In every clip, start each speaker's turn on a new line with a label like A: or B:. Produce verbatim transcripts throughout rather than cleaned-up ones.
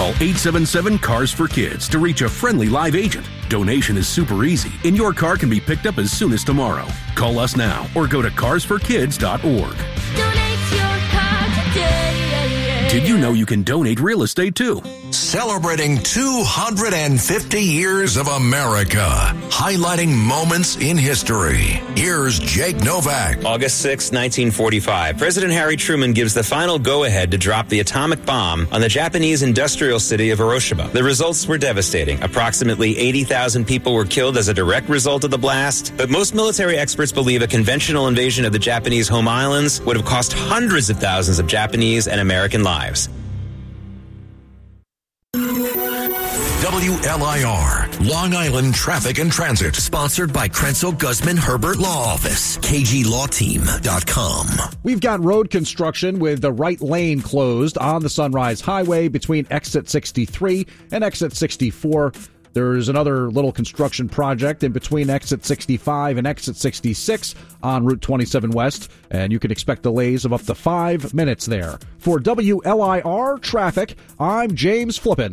A: Call eight seven seven, C A R S for Kids to reach a friendly live agent. Donation is super easy, and your car can be picked up as soon as tomorrow. Call us now or go to cars for kids dot org.
B: Donate your car today.
A: Did you know you can donate real estate too?
C: Celebrating two hundred fifty years of America, highlighting moments in history. Here's Jake Novak.
D: August sixth, nineteen forty-five. President Harry Truman gives the final go-ahead to drop the atomic bomb on the Japanese industrial city of Hiroshima. The results were devastating. Approximately eighty thousand people were killed as a direct result of the blast, but most military experts believe a conventional invasion of the Japanese home islands would have cost hundreds of thousands of Japanese and American lives.
C: W L I R, Long Island Traffic and Transit.
E: Sponsored by Krenzel Guzman Herbert Law Office, K G law team dot com.
F: We've got road construction with the right lane closed on the Sunrise Highway between exit sixty-three and exit sixty-four. There's another little construction project in between exit sixty-five and exit sixty-six on Route twenty-seven West, and you can expect delays of up to five minutes there. For W L I R Traffic, I'm James Flippin.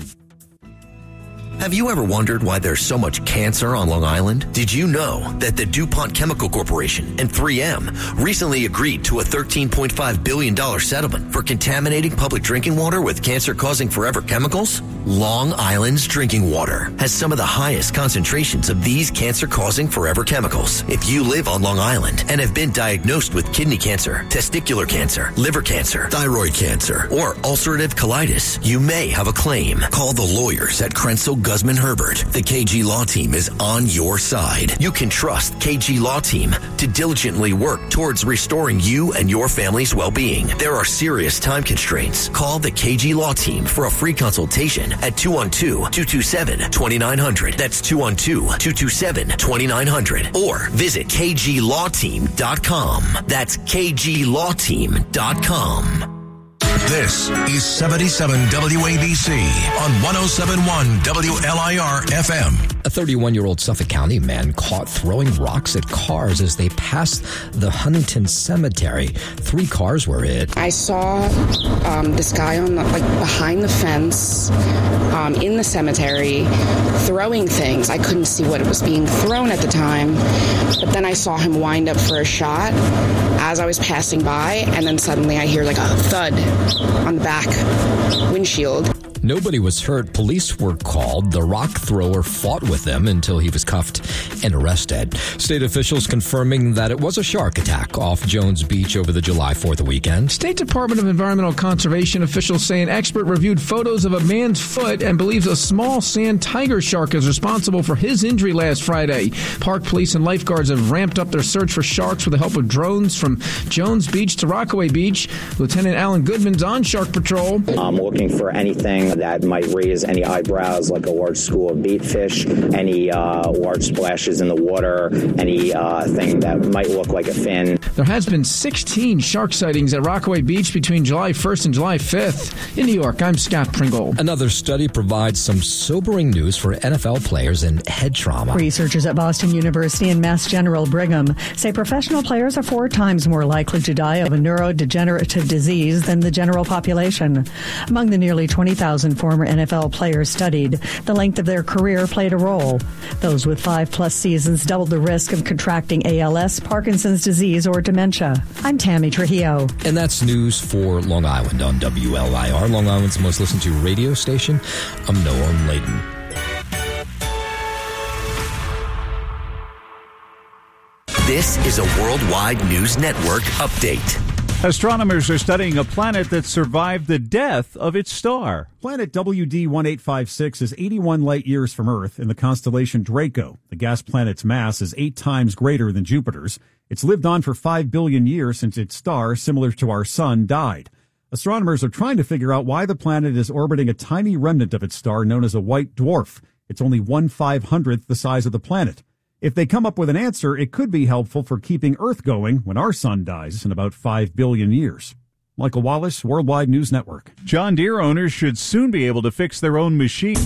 E: Have you ever wondered why there's so much cancer on Long Island? Did you know that the DuPont Chemical Corporation and three M recently agreed to a thirteen point five billion dollars settlement for contaminating public drinking water with cancer-causing forever chemicals? Long Island's drinking water has some of the highest concentrations of these cancer-causing forever chemicals. If you live on Long Island and have been diagnosed with kidney cancer, testicular cancer, liver cancer, thyroid cancer, or ulcerative colitis, you may have a claim. Call the lawyers at Krenzel Guzman Herbert. The K G Law Team is on your side. You can trust K G Law Team to diligently work towards restoring you and your family's well-being. There are serious time constraints. Call the K G Law Team for a free consultation at two one two, two two seven, two nine zero zero. That's two one two, two two seven, two nine zero zero. Or visit K G law team dot com. That's K G law team dot com.
C: This is seventy-seven W A B C on one oh seven point one W L I R F M.
G: A thirty-one-year-old Suffolk County man caught throwing rocks at cars as they passed the Huntington Cemetery. Three cars were hit.
H: I saw um, this guy on the, like behind the fence um, in the cemetery throwing things. I couldn't see what was being thrown at the time, but then I saw him wind up for a shot as I was passing by, and then suddenly I hear like a thud on the back windshield.
G: Nobody was hurt. Police were called. The rock thrower fought with them until he was cuffed and arrested. State officials confirming that it was a shark attack off Jones Beach over the July fourth weekend.
I: State Department of Environmental Conservation officials say an expert reviewed photos of a man's foot and believes a small sand tiger shark is responsible for his injury last Friday. Park police and lifeguards have ramped up their search for sharks with the help of drones from Jones Beach to Rockaway Beach. Lieutenant Alan Goodman's on shark patrol.
J: I'm looking for anything that might raise any eyebrows, like a large school of bait fish, any uh, large splashes in the water, any uh, thing that might look like a fin.
I: There has been sixteen shark sightings at Rockaway Beach between July first and July fifth. In New York, I'm Scott Pringle.
G: Another study provides some sobering news for N F L players and head trauma.
K: Researchers at Boston University and Mass General Brigham say professional players are four times more likely to die of a neurodegenerative disease than the general population. Among the nearly twenty thousand former N F L players studied, the length of their career played a role. Those with five-plus seasons doubled the risk of contracting A L S, Parkinson's disease, or dementia. I'm Tammy Trujillo.
G: And that's news for Long Island on W L I R, Long Island's most listened to radio station. I'm Noah Layden.
E: This is a Worldwide News Network update.
L: Astronomers are studying a planet that survived the death of its star.
M: Planet W D one eight five six is eighty-one light years from Earth in the constellation Draco. The gas planet's mass is eight times greater than Jupiter's. It's lived on for five billion years since its star, similar to our sun, died. Astronomers are trying to figure out why the planet is orbiting a tiny remnant of its star known as a white dwarf. It's only one five-hundredth the size of the planet. If they come up with an answer, it could be helpful for keeping Earth going when our sun dies in about five billion years. Michael Wallace, Worldwide News Network.
L: John Deere owners should soon be able to fix their own machine.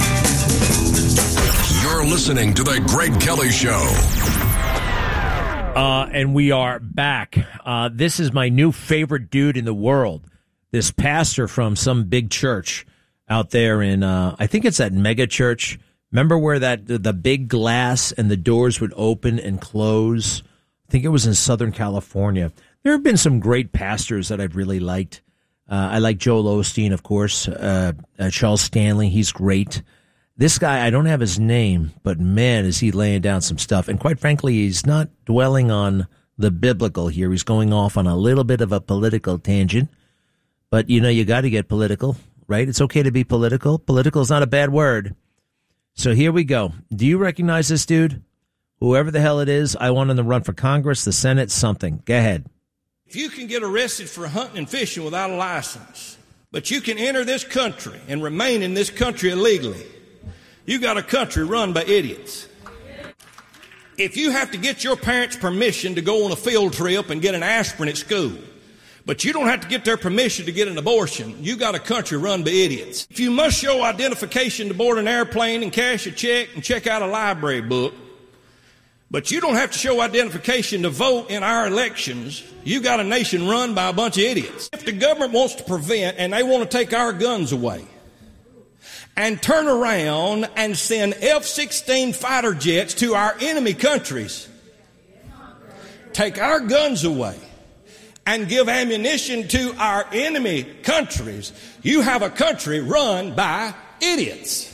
C: You're listening to The Greg Kelly Show.
N: Uh, and we are back. Uh, this is my new favorite dude in the world. This pastor from some big church out there in, uh, I think it's that mega church. Remember where that the big glass and the doors would open and close? I think it was in Southern California. There have been some great pastors that I've really liked. Uh, I like Joel Osteen, of course. Uh, uh, Charles Stanley, he's great. This guy, I don't have his name, but man, is he laying down some stuff. And quite frankly, he's not dwelling on the biblical here. He's going off on a little bit of a political tangent. But, you know, you got to get political, right? It's okay to be political. Political is not a bad word. So here we go. Do you recognize this dude? Whoever the hell it is, I want him to run for Congress, the Senate, something. Go ahead.
O: If you can get arrested for hunting and fishing without a license, but you can enter this country and remain in this country illegally, you got a country run by idiots. If you have to get your parents' permission to go on a field trip and get an aspirin at school, but you don't have to get their permission to get an abortion, you got a country run by idiots. If you must show identification to board an airplane and cash a check and check out a library book, but you don't have to show identification to vote in our elections, you got a nation run by a bunch of idiots. If the government wants to prevent and they want to take our guns away and turn around and send F sixteen fighter jets to our enemy countries, take our guns away and give ammunition to our enemy countries, you have a country run by idiots.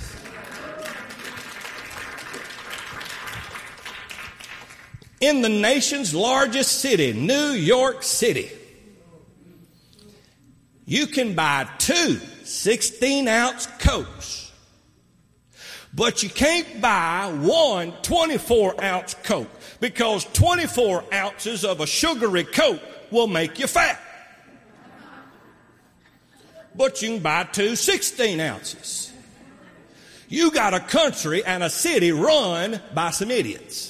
O: In the nation's largest city, New York City, you can buy two sixteen-ounce Cokes, but you can't buy one twenty-four-ounce Coke because twenty-four ounces of a sugary Coke will make you fat. But you can buy two sixteen ounces. You got a country and a city run by some idiots.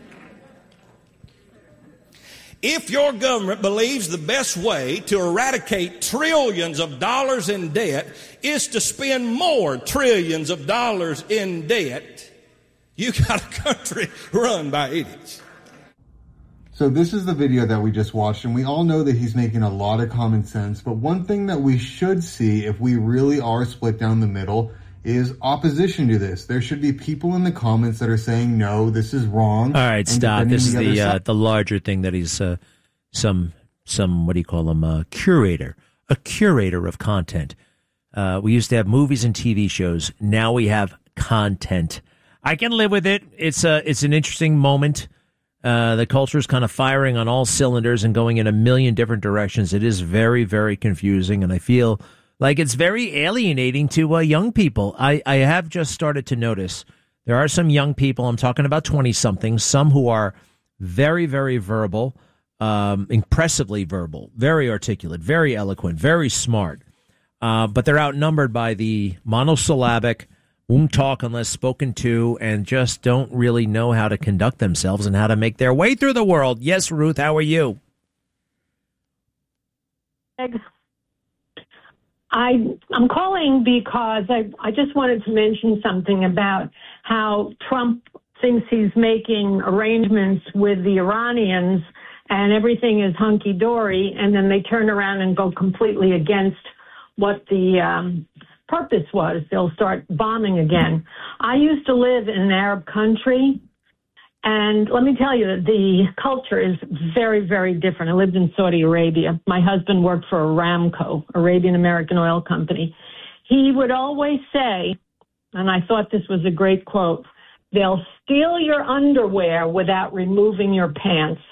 O: If your government believes the best way to eradicate trillions of dollars in debt is to spend more trillions of dollars in debt, you got a country run by idiots.
P: So this is the video that we just watched, and we all know that he's making a lot of common sense, but one thing that we should see if we really are split down the middle is opposition to this. There should be people in the comments that are saying, no, this is wrong.
N: All right, stop. This is the uh, the larger thing that he's uh, some, some what do you call him, a curator, a curator of content. Uh, we used to have movies and T V shows. Now we have content. I can live with it. It's, a, it's an interesting moment. Uh, the culture is kind of firing on all cylinders and going in a million different directions. It is very, very confusing, and I feel like it's very alienating to uh, young people. I, I have just started to notice there are some young people, I'm talking about twenty-somethings, some who are very, very verbal, um, impressively verbal, very articulate, very eloquent, very smart. Uh, but they're outnumbered by the monosyllabic, won't talk unless spoken to, and just don't really know how to conduct themselves and how to make their way through the world. Yes, Ruth, how are you?
Q: I, I'm calling because I, I just wanted to mention something about how Trump thinks he's making arrangements with the Iranians and everything is hunky-dory, and then they turn around and go completely against what the um, purpose was. They'll start bombing again. I used to live in an Arab country, and let me tell you that the culture is very, very different. I lived in Saudi Arabia. My husband worked for Aramco, Arabian American Oil Company. He would always say, and I thought this was a great quote, they'll steal your underwear without removing your pants.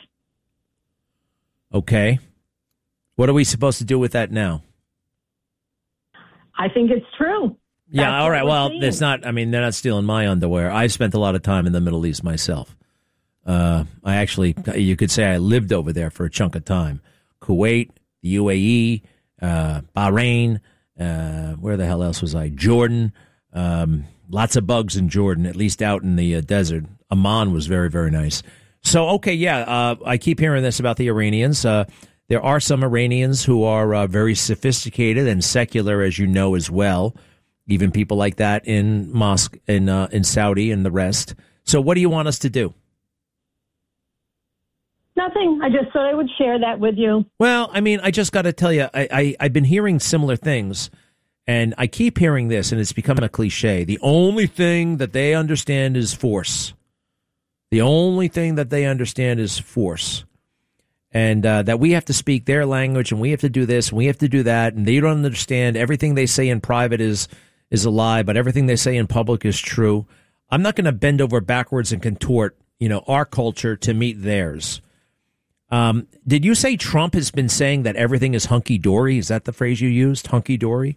N: Okay. What are we supposed to do with that now?
Q: I think it's true.
N: Yeah,
Q: That's
N: all right. Well,
Q: seeing.
N: it's not, I mean, they're not stealing my underwear. I spent a lot of time in the Middle East myself. Uh, I actually, you could say I lived over there for a chunk of time. Kuwait, the U A E, uh, Bahrain, uh, where the hell else was I? Jordan. Um, lots of bugs in Jordan, at least out in the uh, desert. Amman was very, very nice. So, okay, yeah, uh, I keep hearing this about the Iranians. Uh, there are some Iranians who are uh, very sophisticated and secular, as you know, as well. Even people like that in Mosque, in uh, in Saudi and the rest. So what do you want us to do?
Q: Nothing. I just thought I would share that with you.
N: Well, I mean, I just got to tell you, I, I, I've been hearing similar things, and I keep hearing this, and it's becoming a cliche. The only thing that they understand is force. The only thing that they understand is force. And uh, that we have to speak their language, and we have to do this, and we have to do that, and they don't understand everything they say in private is is a lie, but everything they say in public is true. I'm not going to bend over backwards and contort, you know, our culture to meet theirs. Um, did you say Trump has been saying that everything is hunky-dory? Is that the phrase you used, hunky-dory?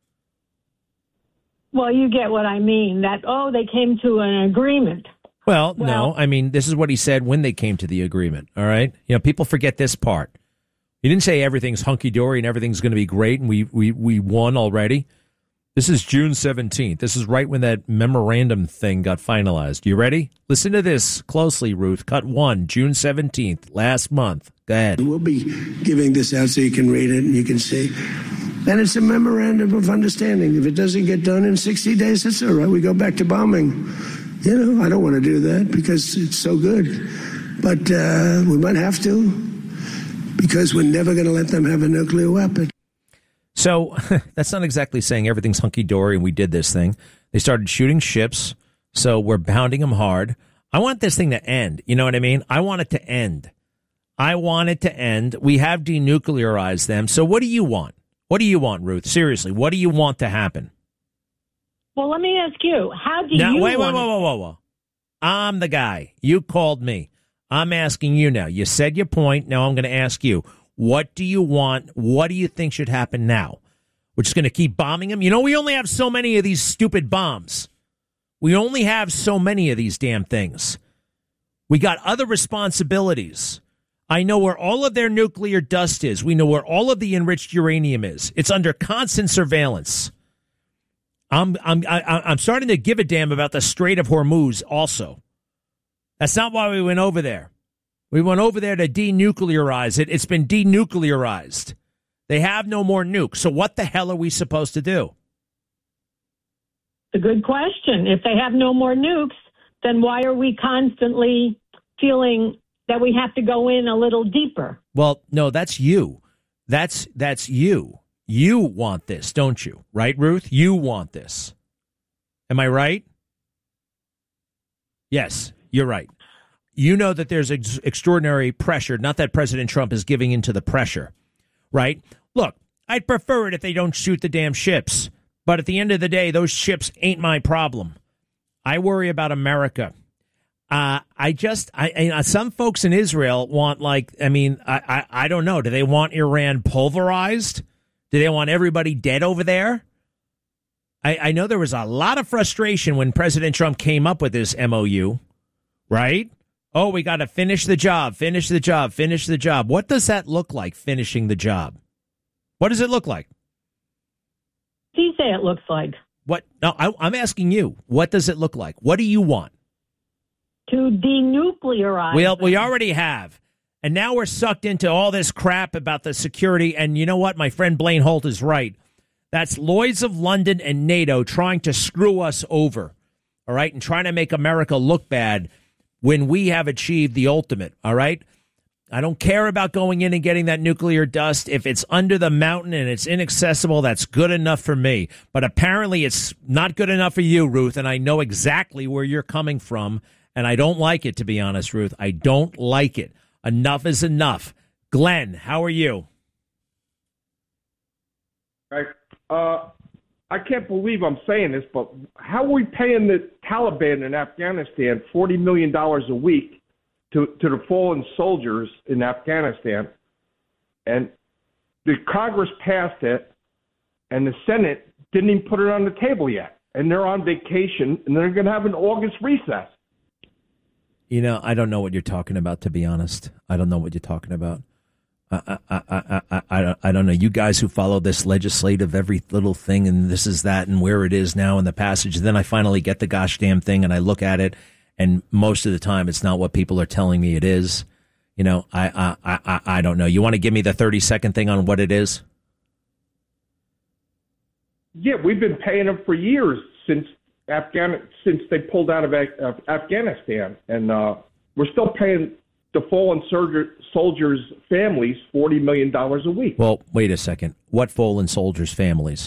Q: Well, you get what I mean, that, oh, they came to an agreement.
N: Well,
Q: Well-
N: no. I mean, this is what he said when they came to the agreement, all right? You know, people forget this part. He didn't say everything's hunky-dory and everything's going to be great and we, we, we won already. This is June seventeenth. This is right when that memorandum thing got finalized. You ready? Listen to this closely, Ruth. Cut one, June seventeenth, last month. Go ahead.
R: We'll be giving this out so you can read it and you can see. And it's a memorandum of understanding. If it doesn't get done in sixty days, it's all right. We go back to bombing. You know, I don't want to do that because it's so good. But uh, we might have to because we're never going to let them have a nuclear weapon.
N: So that's not exactly saying everything's hunky-dory and we did this thing. They started shooting ships, so we're pounding them hard. I want this thing to end. You know what I mean? I want it to end. I want it to end. We have denuclearized them. So what do you want? What do you want, Ruth? Seriously, what do you want to happen?
Q: Well, let me ask you, how do
N: Now,
Q: you
N: wait, wait,
Q: want
N: whoa, whoa, whoa, whoa. I'm the guy. You called me. I'm asking you now. You said your point. Now I'm going to ask you. What do you want? What do you think should happen now? We're just going to keep bombing them? You know, we only have so many of these stupid bombs. We only have so many of these damn things. We got other responsibilities. I know where all of their nuclear dust is. We know where all of the enriched uranium is. It's under constant surveillance. I'm I'm I, I'm starting to give a damn about the Strait of Hormuz also. That's not why we went over there. We went over there to denuclearize it. It's been denuclearized. They have no more nukes. So what the hell are we supposed to do?
Q: A good question. If they have no more nukes, then why are we constantly feeling that we have to go in a little deeper?
N: Well, no, that's you. That's that's you. You want this, don't you? Right, Ruth? You want this. Am I right? Yes, you're right. You know that there's ex- extraordinary pressure, not that President Trump is giving into the pressure, right? Look, I'd prefer it if they don't shoot the damn ships. But at the end of the day, those ships ain't my problem. I worry about America. Uh, I just, I, I some folks in Israel want, like, I mean, I, I, I don't know. Do they want Iran pulverized? Do they want everybody dead over there? I, I know there was a lot of frustration when President Trump came up with this M O U, right? Oh, we got to finish the job, finish the job, finish the job. What does that look like, finishing the job? What does it look like?
Q: He say it looks like.
N: What? No, I, I'm asking you. What does it look like? What do you want?
Q: To denuclearize.
N: Well, we already have. And now we're sucked into all this crap about the security. And you know what? My friend Blaine Holt is right. That's Lloyd's of London and NATO trying to screw us over. All right? And trying to make America look bad when we have achieved the ultimate. All right? I don't care about going in and getting that nuclear dust. If it's under the mountain and it's inaccessible, that's good enough for me. But apparently it's not good enough for you, Ruth, and I know exactly where you're coming from, and I don't like it, to be honest, Ruth. I don't like it. Enough is enough. Glenn, how are you?
S: Right. Uh, I can't believe I'm saying this, but how are we paying the Taliban in Afghanistan forty million dollars a week to, to the fallen soldiers in Afghanistan? And the Congress passed it, and the Senate didn't even put it on the table yet. And they're on vacation, and they're going to have an August recess.
N: You know, I don't know what you're talking about, to be honest. I don't know what you're talking about. I, I, I, I, I, I don't know. You guys who follow this legislative, every little thing, and this is that, and where it is now in the passage, then I finally get the gosh damn thing, and I look at it, and most of the time it's not what people are telling me it is. You know, I, I, I, I don't know. You want to give me the thirty second thing on what it is?
S: Yeah, we've been paying them for years since Afghan since they pulled out of, of Afghanistan, and uh, we're still paying the fallen soldier, soldiers' families forty million dollars a week.
N: Well, wait a second. What fallen soldiers' families?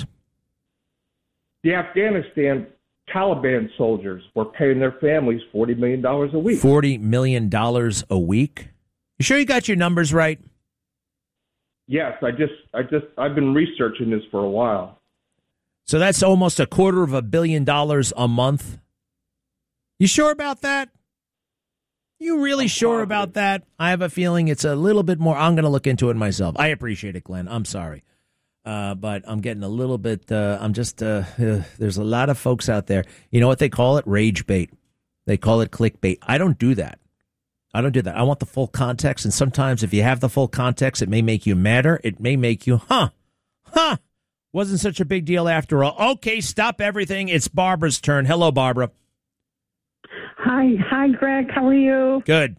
S: The Afghanistan Taliban soldiers were paying their families forty million dollars a week.
N: forty million dollars a week? You sure you got your numbers right?
S: Yes, I just, I just, I've been researching this for a while.
N: So that's almost a quarter of a billion dollars a month. You sure about that? You really
S: I'm
N: sure
S: positive.
N: about that? I have a feeling it's a little bit more. I'm going to look into it myself. I appreciate it, Glenn. I'm sorry. Uh, but I'm getting a little bit, uh, I'm just, uh, uh, there's a lot of folks out there. You know what they call it? Rage bait. They call it clickbait. I don't do that. I don't do that. I want the full context. And sometimes if you have the full context, it may make you madder. It may make you, huh, huh, wasn't such a big deal after all. Okay, stop everything. It's Barbara's turn. Hello, Barbara.
T: Hi, hi, Greg. How are you?
N: Good.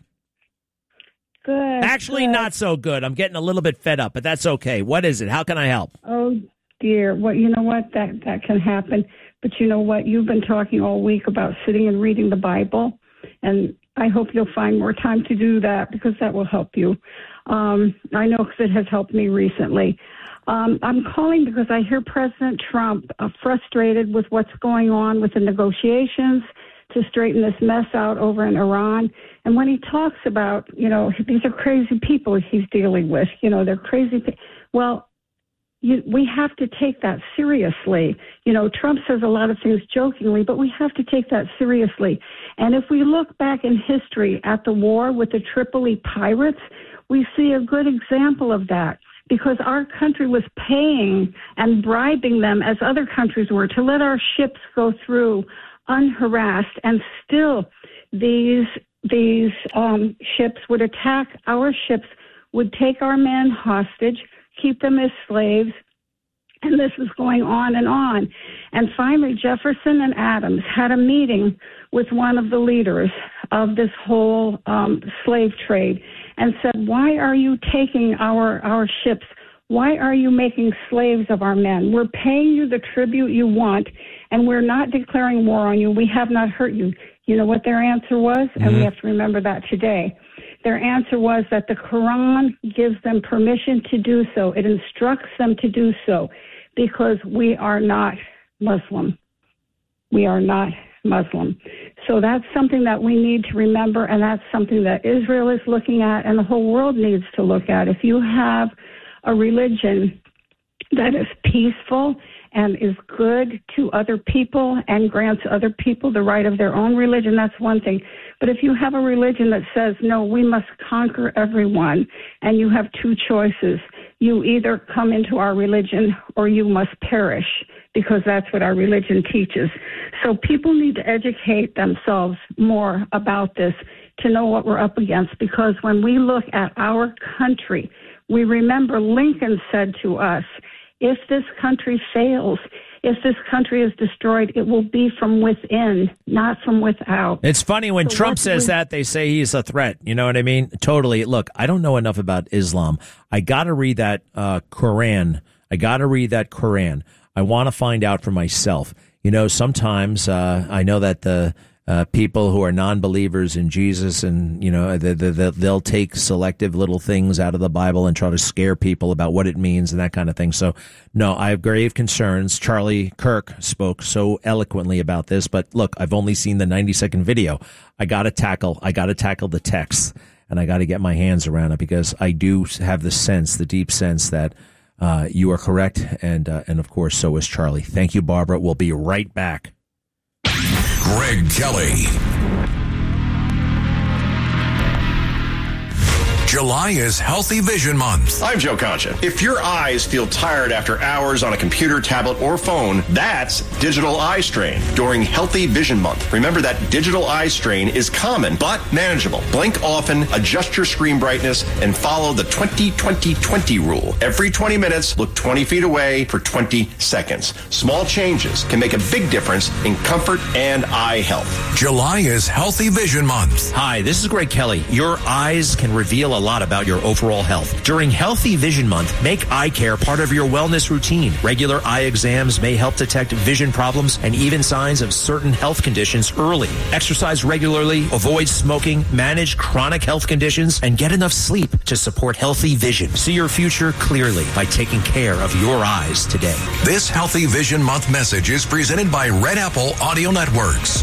T: Good.
N: Actually,
T: good.
N: not so good. I'm getting a little bit fed up, but that's okay. What is it? How can I help?
T: Oh dear. Well, you know what? That that can happen. But you know what? You've been talking all week about sitting and reading the Bible, and I hope you'll find more time to do that because that will help you. Um, I know because it has helped me recently. Um, I'm calling because I hear President Trump uh, frustrated with what's going on with the negotiations to straighten this mess out over in Iran. And when he talks about, you know, these are crazy people he's dealing with, you know, they're crazy. Pe- well, you, we have to take that seriously. You know, Trump says a lot of things jokingly, but we have to take that seriously. And if we look back in history at the war with the Tripoli pirates, we see a good example of that. Because our country was paying and bribing them, as other countries were, to let our ships go through unharassed, and still these these um, ships would attack our ships, would take our men hostage, keep them as slaves, and this was going on and on. And finally, Jefferson and Adams had a meeting with one of the leaders of this whole um, slave trade and said, why are you taking our, our ships? Why are you making slaves of our men? We're paying you the tribute you want, and we're not declaring war on you. We have not hurt you. You know what their answer was? Mm-hmm. And we have to remember that today. Their answer was that the Quran gives them permission to do so. It instructs them to do so because we are not Muslim. We are not Muslim. So that's something that we need to remember, and that's something that Israel is looking at and the whole world needs to look at. If you have a religion that is peaceful and is good to other people and grants other people the right of their own religion, that's one thing. But if you have a religion that says, no, we must conquer everyone, and you have two choices, you either come into our religion or you must perish, because that's what our religion teaches. So people need to educate themselves more about this to know what we're up against, because when we look at our country, we remember Lincoln said to us, if this country fails, if this country is destroyed, it will be from within, not from without.
N: It's funny when
T: so
N: Trump says
T: we-
N: that, they say he's a threat. You know what I mean? Totally. Look, I don't know enough about Islam. I got to read that uh, Quran. I got to read that Quran. I want to find out for myself. You know, sometimes uh, I know that the uh, people who are non-believers in Jesus, and, you know, the, the, the, they'll take selective little things out of the Bible and try to scare people about what it means and that kind of thing. So, no, I have grave concerns. Charlie Kirk spoke so eloquently about this, but look, I've only seen the ninety second video. I got to tackle, I got to tackle the text, and I got to get my hands around it, because I do have the sense, the deep sense that uh, you are correct. And, uh, and of course, so is Charlie. Thank you, Barbara. We'll be right back.
C: Greg Kelly. July is Healthy Vision Month.
U: I'm Joe Concha. If your eyes feel tired after hours on a computer, tablet, or phone, that's digital eye strain during Healthy Vision Month. Remember that digital eye strain is common but manageable. Blink often, adjust your screen brightness, and follow the twenty twenty twenty rule. Every twenty minutes, look twenty feet away for twenty seconds. Small changes can make a big difference in comfort and eye health.
C: July is Healthy Vision Month.
N: Hi, this is Greg Kelly. Your eyes can reveal a a lot about your overall health. During Healthy Vision Month, make eye care part of your wellness routine. Regular eye exams may help detect vision problems and even signs of certain health conditions early. Exercise regularly, avoid smoking, manage chronic health conditions, and get enough sleep to support healthy vision. See your future clearly by taking care of your eyes today.
C: This Healthy Vision Month message is presented by Red Apple Audio Networks.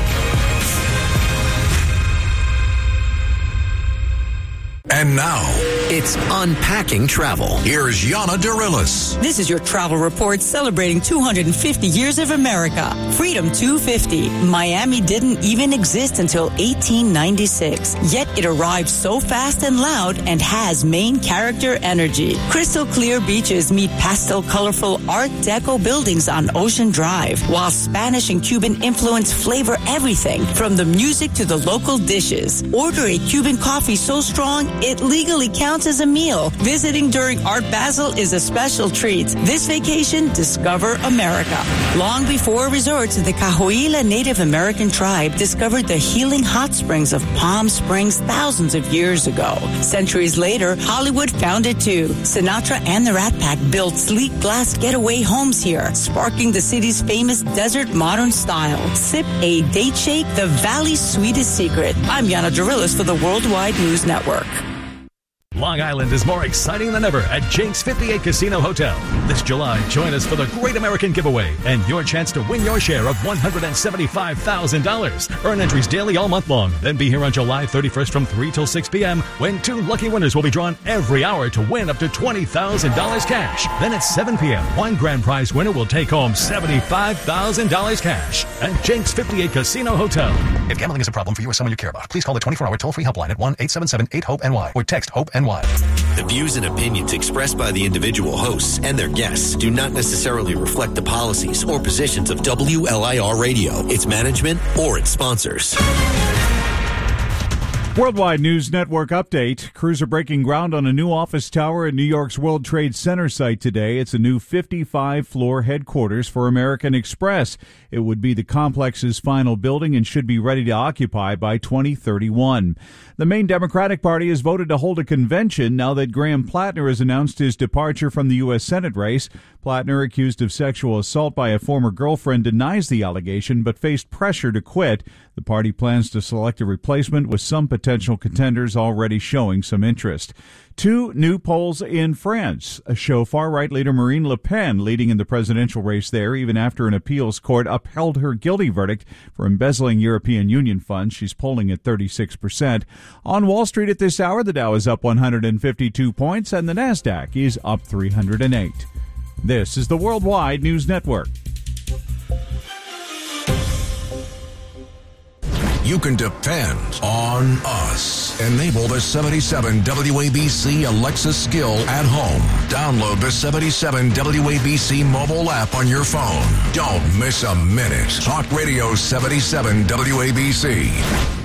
C: And now,
E: it's Unpacking Travel.
C: Here's Yana Darilis.
B: This is your travel report celebrating two hundred fifty years of America. Freedom two fifty. Miami didn't even exist until eighteen ninety-six. Yet it arrived so fast and loud and has main character energy. Crystal clear beaches meet pastel colorful Art Deco buildings on Ocean Drive, while Spanish and Cuban influence flavor everything from the music to the local dishes. Order a Cuban coffee so strong it legally counts as a meal. Visiting during Art Basel is a special treat. This vacation, discover America. Long before resorts, the Cahuilla Native American tribe discovered the healing hot springs of Palm Springs thousands of years ago. Centuries later, Hollywood found it too. Sinatra and the Rat Pack built sleek glass getaway homes here, sparking the city's famous desert modern style. Sip a date shake, the valley's sweetest secret. I'm Yana Darilis for the Worldwide News Network.
V: Long Island is more exciting than ever at Jake's fifty-eight Casino Hotel. This July, join us for the Great American Giveaway and your chance to win your share of one hundred seventy-five thousand dollars. Earn entries daily all month long. Then be here on July thirty-first from three till six p.m. when two lucky winners will be drawn every hour to win up to twenty thousand dollars cash. Then at seven p.m., one grand prize winner will take home seventy-five thousand dollars cash at Jake's fifty-eight Casino Hotel.
W: If gambling is a problem for you or someone you care about, please call the twenty-four hour toll-free helpline at one eight seven seven eight hope N Y or text HOPE-N Y.
E: The views and opinions expressed by the individual hosts and their guests do not necessarily reflect the policies or positions of W L I R Radio, its management, or its sponsors.
L: Worldwide News Network update. Crews are breaking ground on a new office tower at New York's World Trade Center site today. It's a new fifty-five floor headquarters for American Express. It would be the complex's final building and should be ready to occupy by twenty thirty-one. The main Democratic Party has voted to hold a convention now that Graham Plattner has announced his departure from the U S Senate race. Plattner, accused of sexual assault by a former girlfriend, denies the allegation but faced pressure to quit. The party plans to select a replacement, with some potential contenders already showing some interest. Two new polls in France show far-right leader Marine Le Pen leading in the presidential race there, even after an appeals court upheld her guilty verdict for embezzling European Union funds. She's polling at thirty-six percent. On Wall Street at this hour, the Dow is up one hundred fifty-two points and the Nasdaq is up three hundred eight. This is the Worldwide News Network.
C: You can depend on us. Enable the seventy-seven W A B C Alexa skill at home. Download the seventy-seven W A B C mobile app on your phone. Don't miss a minute. Talk Radio seventy-seven W A B C.